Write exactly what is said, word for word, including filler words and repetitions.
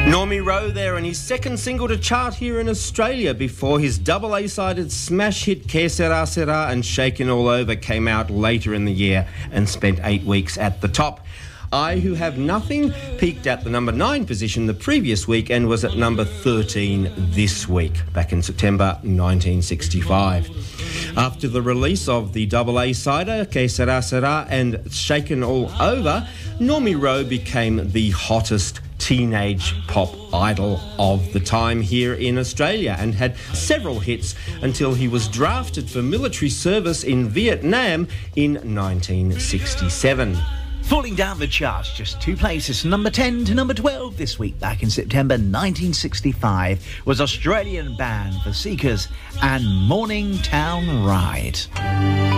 Normie Rowe there, and his second single to chart here in Australia before his double A-sided smash hit Que Sera Sera and Shakin' All Over came out later in the year and spent eight weeks at the top. I Who Have Nothing peaked at the number nine position the previous week and was at number thirteen this week, back in September nineteen sixty-five. After the release of the double A-sider, Que Sera Sera and Shakin' All Over, Normie Rowe became the hottest teenage pop idol of the time here in Australia and had several hits until he was drafted for military service in Vietnam in nineteen sixty-seven. Falling down the charts just two places, from number ten to number twelve this week, back in September nineteen sixty-five, was Australian band The Seekers and Morning Town Ride.